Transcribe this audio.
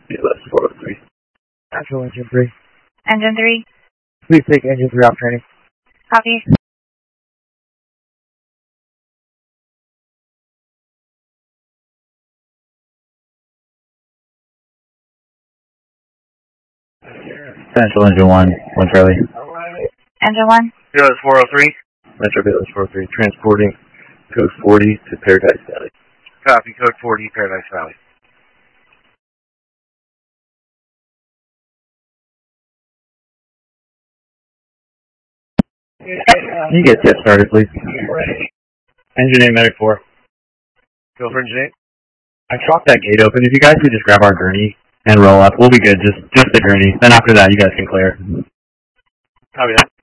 BLS 403. Actual engine 3. Engine 3. Please take engine 3 off training. Copy. Central Engine 1, Charlie. Engine 1. BLS 403. Metro BLS 403, transporting code 40 to Paradise Valley. Copy, code 40, Paradise Valley. Can you get tip started, please? Engine 8, Medic 4. Go for Engine 8. I dropped that gate open. If you guys could just grab our gurney and roll up, we'll be good. Just the gurney. Then after that, you guys can clear. Copy that.